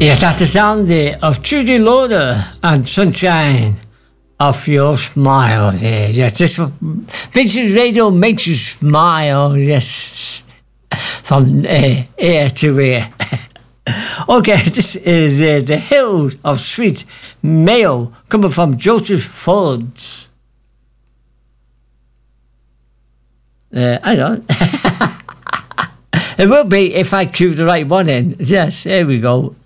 Yes, that's the sound of Trudy Loader and Sunshine of Your Smile. Yes, this Vince's Radio makes you smile. Yes, from ear to ear. Okay, this is The Hills of Sweet Mayo, coming from Joseph Folds. I don't. It will be if I cue the right one in. Yes, there we go.